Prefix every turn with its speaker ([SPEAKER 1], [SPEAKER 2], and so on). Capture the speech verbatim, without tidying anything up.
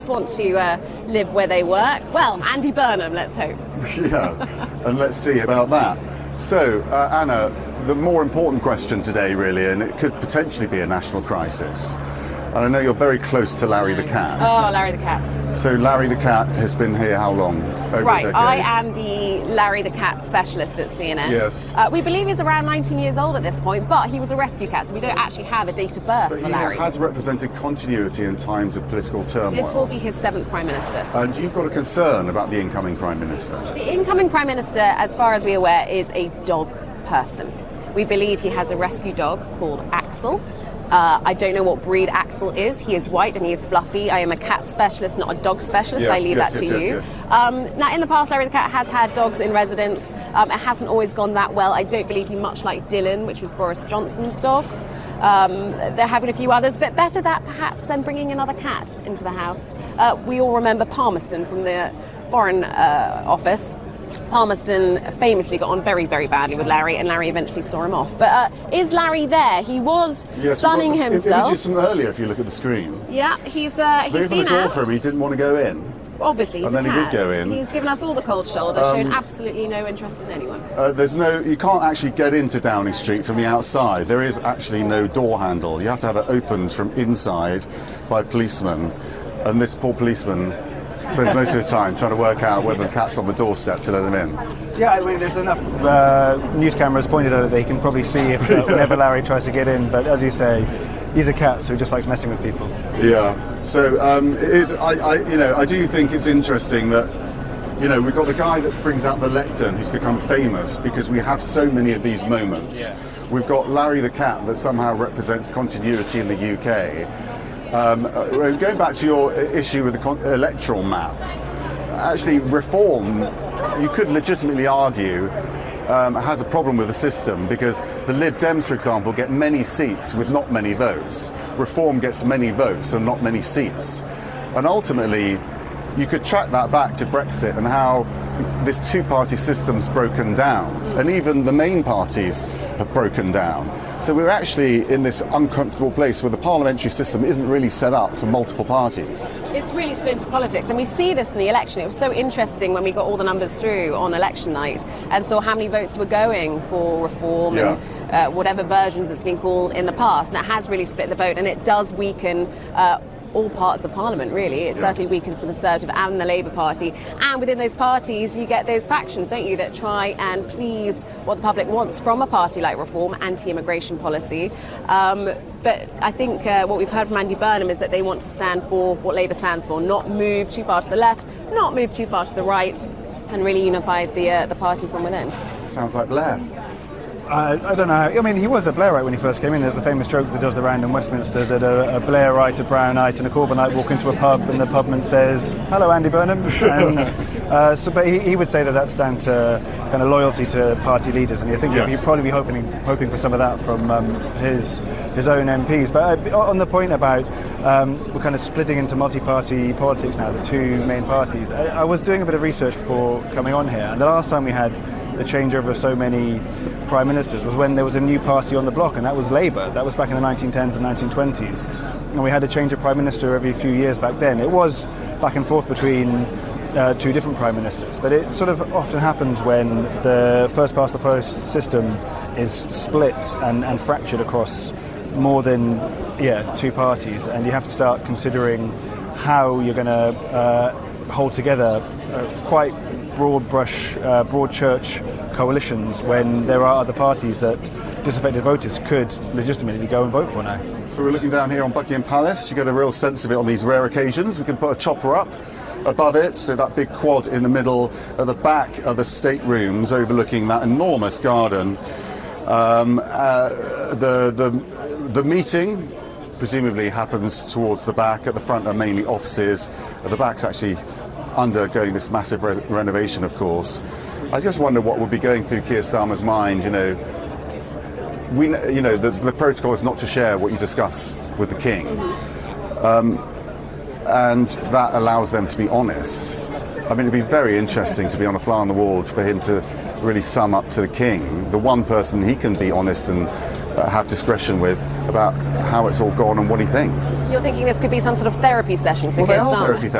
[SPEAKER 1] want to uh, live where they work. Well, Andy Burnham, let's hope.
[SPEAKER 2] Yeah, and let's see about that. So, uh, Anna, the more important question today, really, and it could potentially be a national crisis. And I know you're very close to Larry the Cat.
[SPEAKER 1] Oh, Larry the Cat.
[SPEAKER 2] So Larry the Cat has been here how long? Over
[SPEAKER 1] right,
[SPEAKER 2] a decade?
[SPEAKER 1] I am the Larry the Cat specialist at C N N.
[SPEAKER 2] Yes.
[SPEAKER 1] Uh, we believe he's around nineteen years old at this point, but he was a rescue cat, so we don't actually have a date of birth
[SPEAKER 2] But
[SPEAKER 1] for
[SPEAKER 2] he
[SPEAKER 1] Larry.
[SPEAKER 2] has represented continuity in times of political turmoil.
[SPEAKER 1] This will be his seventh Prime Minister.
[SPEAKER 2] And you've got a concern about the incoming Prime Minister.
[SPEAKER 1] The incoming Prime Minister, as far as we're aware, is a dog person. We believe he has a rescue dog called Axel. Uh, I don't know what breed Axel is. He is white and he is fluffy. I am a cat specialist, not a dog specialist.
[SPEAKER 2] Yes,
[SPEAKER 1] I leave
[SPEAKER 2] yes,
[SPEAKER 1] that to
[SPEAKER 2] yes,
[SPEAKER 1] you.
[SPEAKER 2] yes, yes.
[SPEAKER 1] Um, now, in the past, Larry the Cat has had dogs in residence. Um, it hasn't always gone that well. I don't believe he much like Dylan, which was Boris Johnson's dog. Um, there have been a few others, but better that perhaps than bringing another cat into the house. Uh, we all remember Palmerston from the Foreign uh, Office. Palmerston famously got on very, very badly with Larry, and Larry eventually saw him off. But uh, is Larry there? He was
[SPEAKER 2] Yes,
[SPEAKER 1] sunning
[SPEAKER 2] we've got some
[SPEAKER 1] himself.
[SPEAKER 2] Images from earlier, if you look at the screen.
[SPEAKER 1] Yeah, he's uh, he's
[SPEAKER 2] They opened
[SPEAKER 1] been
[SPEAKER 2] the door
[SPEAKER 1] out.
[SPEAKER 2] for him, he didn't want to go in.
[SPEAKER 1] Obviously, he's
[SPEAKER 2] and then
[SPEAKER 1] a
[SPEAKER 2] he did
[SPEAKER 1] cat.
[SPEAKER 2] go in.
[SPEAKER 1] He's given us all the cold shoulder,
[SPEAKER 2] Um,
[SPEAKER 1] shown absolutely no interest in anyone.
[SPEAKER 2] Uh, there's no, you can't actually get into Downing Street from the outside. There is actually no door handle. You have to have it opened from inside by policemen. And this poor policeman spends most of his time trying to work out whether the cat's on the doorstep to let him in.
[SPEAKER 3] Yeah, I mean, there's enough uh, news cameras pointed at it that he can probably see if uh, whenever Larry tries to get in. But as you say, he's a cat, so he just likes messing with people.
[SPEAKER 2] Yeah. So um, it is. I, I, you know, I do think it's interesting that, you know, we've got the guy that brings out the lectern who's become famous because we have so many of these moments.
[SPEAKER 3] Yeah.
[SPEAKER 2] We've got Larry the Cat that somehow represents continuity in the U K. Um, uh, going back to your issue with the con- electoral map, actually Reform, you could legitimately argue, um, has a problem with the system because the Lib Dems, for example, get many seats with not many votes. Reform gets many votes and not many seats. And ultimately, you could track that back to Brexit and how this two-party system's broken down, and even the main parties have broken down. So we're actually in this uncomfortable place where the parliamentary system isn't really set up for multiple parties.
[SPEAKER 1] It's really split into politics, and we see this in the election. It was so interesting when we got all the numbers through on election night and saw how many votes were going for Reform
[SPEAKER 2] Yeah.
[SPEAKER 1] and uh, whatever versions it's been called in the past. And it has really split the vote, and it does weaken uh, all parts of Parliament, really. It
[SPEAKER 2] Yeah.
[SPEAKER 1] certainly weakens the Conservative and the Labour Party. And within those parties, you get those factions, don't you, that try and please what the public wants from a party like Reform, anti-immigration policy. Um, but I think uh, what we've heard from Andy Burnham is that they want to stand for what Labour stands for, not move too far to the left, not move too far to the right, and really unify the, uh, the party from within.
[SPEAKER 2] Sounds like Blair.
[SPEAKER 3] Uh, I don't know. I mean, he was a Blairite when he first came in. There's the famous joke that does the round in Westminster that a, a Blairite, a Brownite, and a Corbynite walk into a pub, and the pubman says, "Hello, Andy Burnham." And uh, so, but he, he would say that that's down to kind of loyalty to party leaders, and I think
[SPEAKER 2] Yes.
[SPEAKER 3] he'd probably be hoping hoping for some of that from um, his his own M Ps. But uh, on the point about um, we're kind of splitting into multi-party politics now, the two main parties. I, I was doing a bit of research before coming on here, and the last time we had the changeover of so many prime ministers was when there was a new party on the block, and that was Labour. That was back in the nineteen tens and nineteen twenties, and we had a change of prime minister every few years back then. It was back and forth between uh, two different prime ministers, but it sort of often happens when the first past the post system is split and, and fractured across more than yeah two parties, and you have to start considering how you're going to uh, hold together uh, quite broad brush, uh, broad church coalitions when there are other parties that disaffected voters could legitimately go and vote for now.
[SPEAKER 2] So we're looking down here on Buckingham Palace. You get a real sense of it on these rare occasions. We can put a chopper up above it, so that big quad in the middle. At the back are the staterooms overlooking that enormous garden. Um, uh, the, the, the meeting presumably happens towards the back. At the front are mainly offices. At the back's actually undergoing this massive re- renovation, of course. I just wonder what would be going through Keir Starmer's mind. You know, we, you know, the, the protocol is not to share what you discuss with the King, um, and that allows them to be honest. I mean, it'd be very interesting to be on a fly on the wall for him to really sum up to the King, the one person he can be honest and uh, have discretion with. about how it's all gone and what he thinks.
[SPEAKER 1] You're thinking this could be some sort of therapy session for
[SPEAKER 2] Well, they
[SPEAKER 1] Keir
[SPEAKER 2] are
[SPEAKER 1] Starmer?
[SPEAKER 2] therapy